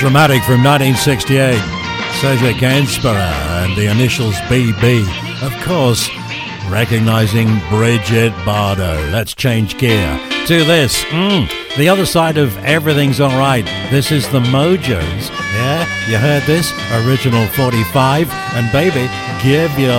Dramatic from 1968. Serge Gainsborough and the initials BB. Of course, recognizing Bridget Bardot. Let's change gear to this. The other side of Everything's Alright. This is the Mojos. Yeah, you heard this? Original 45. And baby, give your